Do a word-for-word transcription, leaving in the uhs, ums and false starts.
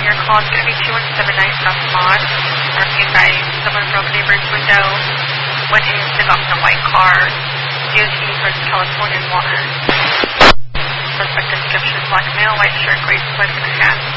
when your call is going to be two one seven nine South Mod. Or if you guys, someone broke a neighbor's window, went in and got in a white car, D O T towards California water. Suspect description, black male, white shirt, gray sweats, and a hat.